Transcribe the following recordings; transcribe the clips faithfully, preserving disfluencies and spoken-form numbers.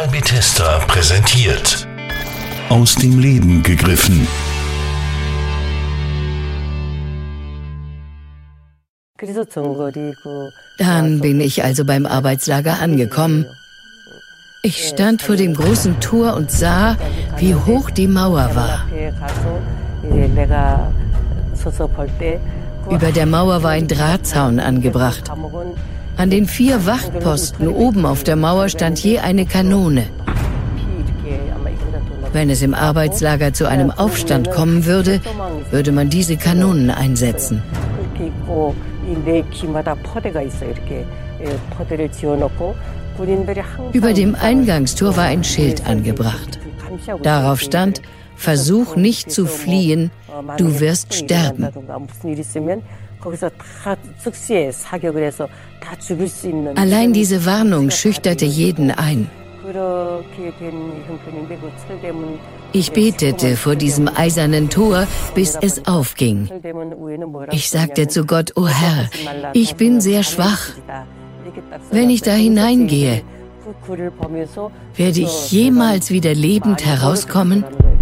Egon Bethesda präsentiert. Aus dem Leben gegriffen. Dann bin ich also beim Arbeitslager angekommen. Ich stand vor dem großen Tor und sah, wie hoch die Mauer war. Über der Mauer war ein Drahtzaun angebracht. An den vier Wachtposten oben auf der Mauer stand je eine Kanone. Wenn es im Arbeitslager zu einem Aufstand kommen würde, würde man diese Kanonen einsetzen. Über dem Eingangstor war ein Schild angebracht. Darauf stand: Versuch nicht zu fliehen, du wirst sterben. Allein diese Warnung schüchterte jeden ein. Ich betete vor diesem eisernen Tor, bis es aufging. Ich sagte zu Gott: O Herr, ich bin sehr schwach. Wenn ich da hineingehe, werde ich jemals wieder lebend herauskommen?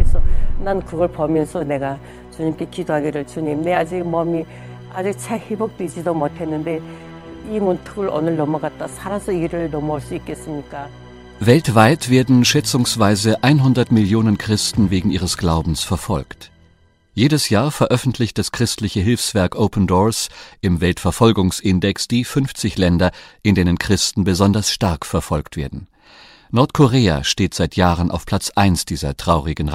Weltweit werden schätzungsweise hundert Millionen Christen wegen ihres Glaubens verfolgt. Jedes Jahr veröffentlicht das christliche Hilfswerk Open Doors im Weltverfolgungsindex die fünfzig Länder, in denen Christen besonders stark verfolgt werden. Nordkorea steht seit Jahren auf Platz eins dieser traurigen